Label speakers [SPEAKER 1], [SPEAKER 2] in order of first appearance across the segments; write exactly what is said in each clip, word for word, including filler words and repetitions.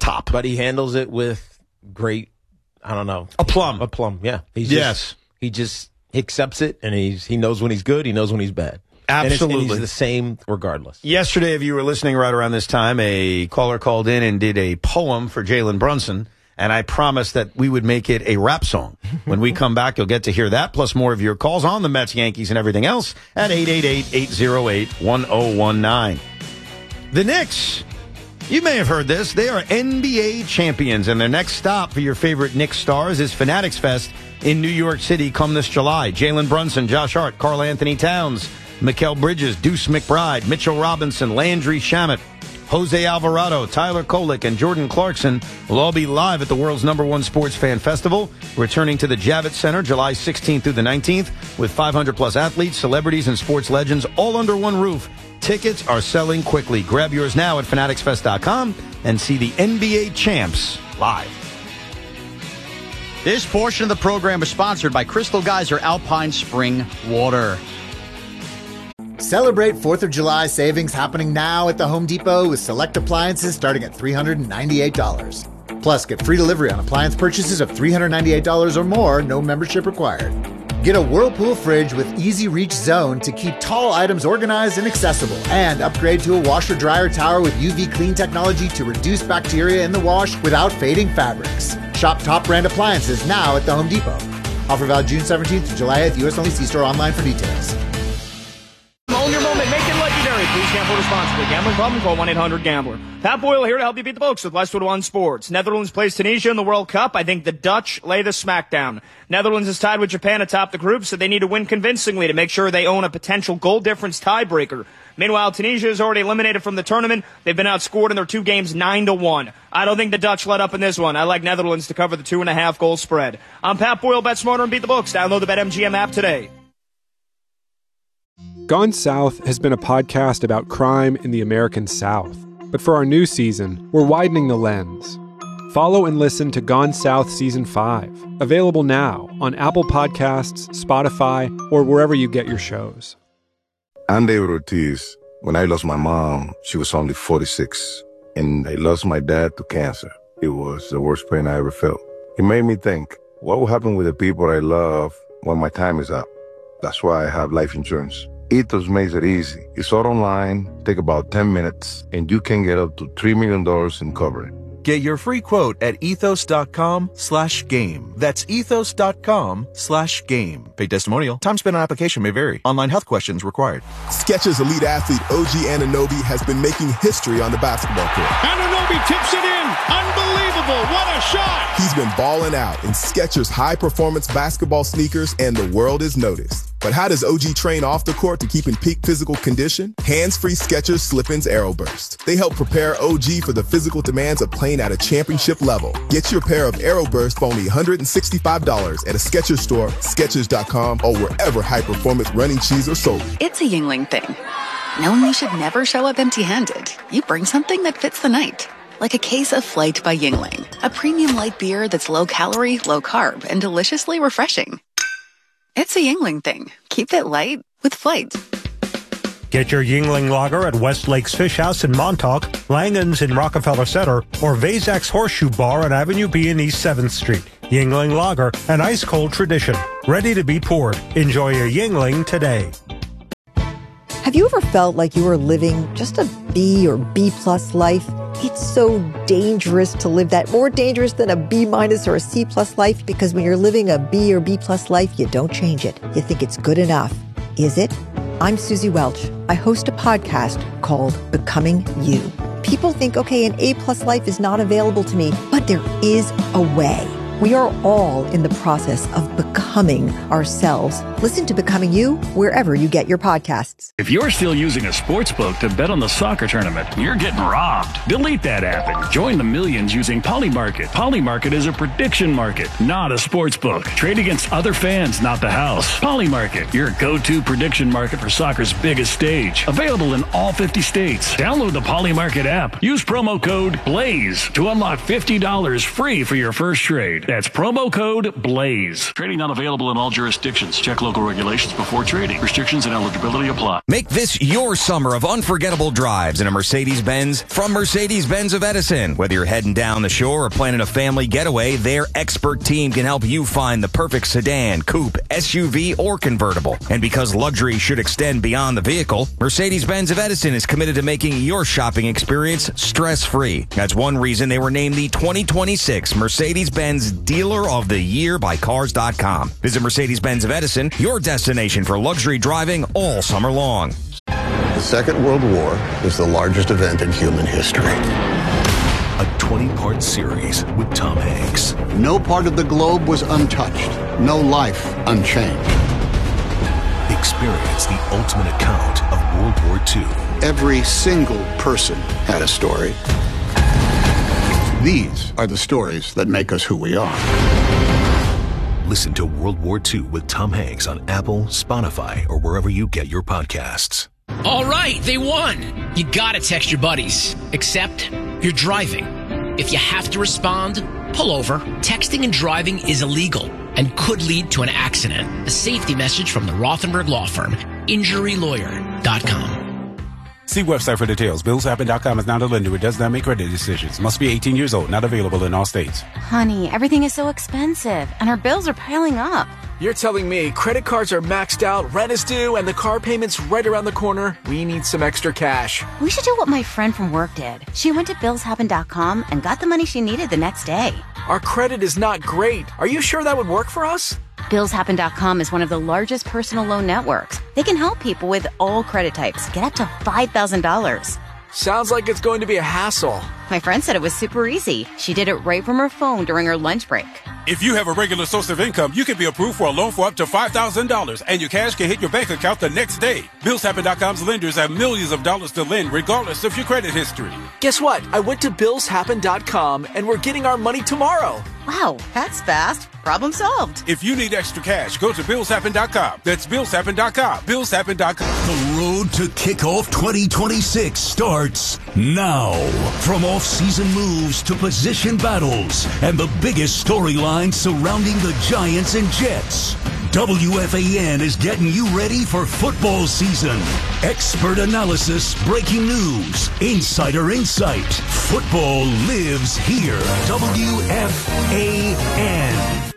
[SPEAKER 1] top.
[SPEAKER 2] But he handles it with great, I don't know.
[SPEAKER 1] Aplomb.
[SPEAKER 2] Aplomb, yeah. He's
[SPEAKER 1] yes.
[SPEAKER 2] Just, he just he accepts it, and he's he knows when he's good, he knows when he's bad.
[SPEAKER 1] Absolutely.
[SPEAKER 2] And, and he's the same regardless.
[SPEAKER 1] Yesterday, if you were listening right around this time, a caller called in and did a poem for Jalen Brunson, and I promised that we would make it a rap song. When we come back, you'll get to hear that, plus more of your calls on the Mets, Yankees, and everything else at eight eight eight, eight oh eight, one oh one nine. The Knicks, you may have heard this, they are N B A champions, and their next stop for your favorite Knicks stars is Fanatics Fest in New York City come this July. Jalen Brunson, Josh Hart, Karl Anthony Towns, Mikal Bridges, Deuce McBride, Mitchell Robinson, Landry Shamet, Jose Alvarado, Tyler Kolek, and Jordan Clarkson will all be live at the world's number one sports fan festival, returning to the Javits Center July sixteenth through the nineteenth, with five hundred plus athletes, celebrities, and sports legends all under one roof. Tickets are selling quickly. Grab yours now at fanatics fest dot com and see the N B A champs live.
[SPEAKER 3] This portion of the program is sponsored by Crystal Geyser Alpine Spring Water.
[SPEAKER 4] Celebrate fourth of July savings happening now at the Home Depot with select appliances starting at three hundred ninety-eight dollars. Plus, get free delivery on appliance purchases of three hundred ninety-eight dollars or more, no membership required. Get a Whirlpool fridge with Easy Reach Zone to keep tall items organized and accessible. And upgrade to a washer-dryer tower with U V clean technology to reduce bacteria in the wash without fading fabrics. Shop top brand appliances now at the Home Depot. Offer valid June seventeenth to July eighth. U S only. See store online for details.
[SPEAKER 5] Own your moment. Make it legendary. Please gamble responsibly. Gambling problem? Call one eight hundred gambler. Pat Boyle here to help you beat the books with Westwood One Sports. Netherlands plays Tunisia in the World Cup. I think the Dutch lay the smackdown. Netherlands is tied with Japan atop the group, so they need to win convincingly to make sure they own a potential goal difference tiebreaker. Meanwhile, Tunisia is already eliminated from the tournament. They've been outscored in their two games nine to one. I don't think the Dutch let up in this one. I like Netherlands to cover the two and a half goal spread. I'm Pat Boyle. Bet smarter and beat the books. Download the BetMGM app today.
[SPEAKER 6] Gone South has been a podcast about crime in the American South. But for our new season, we're widening the lens. Follow and listen to Gone South Season five, available now on Apple Podcasts, Spotify, or wherever you get your shows.
[SPEAKER 7] I'm David Ortiz. When I lost my mom, she was only forty-six, and I lost my dad to cancer. It was the worst pain I ever felt. It made me think, what will happen with the people I love when my time is up? That's why I have life insurance. Ethos makes it easy. It's all online, take about ten minutes, and you can get up to three million dollars in coverage.
[SPEAKER 8] Get your free quote at ethos.com slash game. That's ethos.com slash game. Paid testimonial. Time spent on application may vary. Online health questions required.
[SPEAKER 9] Skechers elite athlete O G Anunoby has been making history on the basketball court.
[SPEAKER 10] Anunoby tips it in. Unbelievable. What a shot.
[SPEAKER 9] He's been balling out in Skechers high-performance basketball sneakers, and the world is noticed. But how does O G train off the court to keep in peak physical condition? Hands-free Skechers Slip-ins Aeroburst. They help prepare O G for the physical demands of playing at a championship level. Get your pair of Aeroburst for only one hundred sixty-five dollars at a Skechers store, Skechers dot com, or wherever high-performance running shoes are sold.
[SPEAKER 11] It's a Yingling thing. Knowing you should never show up empty-handed. You bring something that fits the night. Like a case of Flight by Yingling, a premium light beer that's low-calorie, low-carb, and deliciously refreshing. It's a Yingling thing. Keep it light with Flight.
[SPEAKER 12] Get your Yingling Lager at West Lakes Fish House in Montauk, Langen's in Rockefeller Center, or Vazak's Horseshoe Bar on Avenue B in East seventh Street. Yingling Lager, an ice-cold tradition, ready to be poured. Enjoy your Yingling today.
[SPEAKER 13] Have you ever felt like you were living just a B or B-plus life? It's so dangerous to live that, more dangerous than a B-minus or a C-plus life, because when you're living a B or B-plus life, you don't change it. You think it's good enough. Is it? I'm Susie Welch. I host a podcast called Becoming You. People think, okay, an A-plus life is not available to me, but there is a way. We are all in the process of becoming ourselves. Listen to Becoming You wherever you get your podcasts.
[SPEAKER 14] If you're still using a sportsbook to bet on the soccer tournament, you're getting robbed. Delete that app and join the millions using Polymarket. Polymarket is a prediction market, not a sportsbook. Trade against other fans, not the house. Polymarket, your go-to prediction market for soccer's biggest stage. Available in all fifty states. Download the Polymarket app. Use promo code BLAZE to unlock fifty dollars free for your first trade. That's promo code BLAZE. Trading not available available in all jurisdictions. Check local regulations before trading. Restrictions and eligibility apply.
[SPEAKER 15] Make this your summer of unforgettable drives in a Mercedes-Benz from Mercedes-Benz of Edison. Whether you're heading down the shore or planning a family getaway, their expert team can help you find the perfect sedan, coupe, S U V, or convertible. And because luxury should extend beyond the vehicle, Mercedes-Benz of Edison is committed to making your shopping experience stress-free. That's one reason they were named the twenty twenty-six Mercedes-Benz Dealer of the Year by Cars dot com. Visit Mercedes-Benz of Edison, your destination for luxury driving all summer long.
[SPEAKER 16] The Second World War is the largest event in human history.
[SPEAKER 17] A twenty-part series with Tom Hanks.
[SPEAKER 16] No part of the globe was untouched. No life unchanged.
[SPEAKER 17] Experience the ultimate account of World War Two.
[SPEAKER 16] Every single person had a story. These are the stories that make us who we are.
[SPEAKER 17] Listen to World War Two with Tom Hanks on Apple, Spotify, or wherever you get your podcasts.
[SPEAKER 18] All right, they won. You gotta text your buddies. Except you're driving. If you have to respond, pull over. Texting and driving is illegal and could lead to an accident. A safety message from the Rothenberg Law Firm. Injury Lawyer dot com.
[SPEAKER 19] See website for details. Bills Happen dot com is not a lender. It does not make credit decisions. Must be eighteen years old. Not available in all states.
[SPEAKER 20] Honey, everything is so expensive, and our bills are piling up.
[SPEAKER 21] You're telling me credit cards are maxed out, rent is due, and the car payment's right around the corner? We need some extra cash.
[SPEAKER 20] We should do what my friend from work did. She went to Bills Happen dot com and got the money she needed the next day.
[SPEAKER 21] Our credit is not great. Are you sure that would work for us?
[SPEAKER 20] Bills Happen dot com is one of the largest personal loan networks. They can help people with all credit types get up to five thousand dollars.
[SPEAKER 21] Sounds like it's going to be a hassle.
[SPEAKER 20] My friend said it was super easy. She did it right from her phone during her lunch break.
[SPEAKER 19] If you have a regular source of income, you can be approved for a loan for up to five thousand dollars, and your cash can hit your bank account the next day. Bills Happen dot com's lenders have millions of dollars to lend regardless of your credit history.
[SPEAKER 21] Guess what? I went to Bills Happen dot com, and we're getting our money tomorrow.
[SPEAKER 20] Wow, that's fast. Problem solved.
[SPEAKER 19] If you need extra cash, go to Bills Happen dot com. That's Bills Happen dot com. Bills Happen dot com.
[SPEAKER 17] The road to kickoff twenty twenty-six starts now. From off-season moves to position battles and the biggest storylines surrounding the Giants and Jets, W F A N is getting you ready for football season. Expert analysis, breaking news, insider insight. Football lives here. W F A N.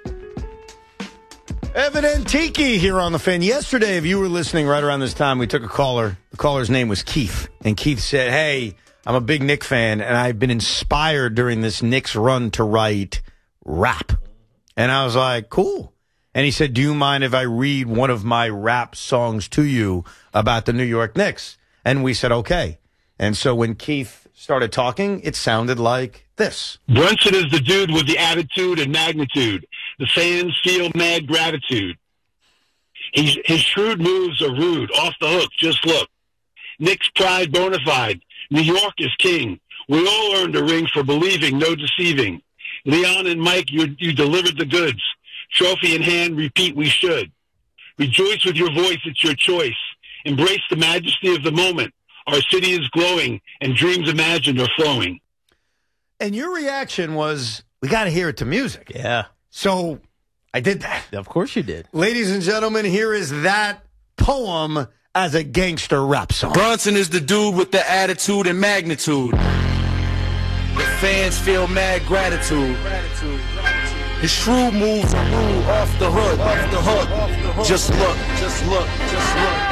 [SPEAKER 1] Evan Antiki here on the Fan. Yesterday, if you were listening right around this time, we took a caller. The caller's name was Keith. And Keith said, hey, I'm a big Knick fan, and I've been inspired during this Knicks run to write rap. And I was like, cool. And he said, do you mind if I read one of my rap songs to you about the New York Knicks? And we said, okay. And so when Keith started talking, it sounded like this.
[SPEAKER 22] Brunson is the dude with the attitude and magnitude. The fans feel mad gratitude. He's, his shrewd moves are rude, off the hook, just look. Knicks pride bona fide. New York is king. We all earned a ring for believing, no deceiving. Leon and Mike, you, you delivered the goods. Trophy in hand, repeat we should. Rejoice with your voice, it's your choice. Embrace the majesty of the moment. Our city is glowing, and dreams imagined are flowing.
[SPEAKER 1] And your reaction was, we got to hear it to music.
[SPEAKER 2] Yeah.
[SPEAKER 1] So I did that.
[SPEAKER 2] Of course you did.
[SPEAKER 1] Ladies and gentlemen, here is that poem as a gangster rap song.
[SPEAKER 23] Brunson is the dude with the attitude and magnitude. The fans feel mad gratitude. His shrewd moves are rude, off the hook, off the hook. Just look, just look, just look.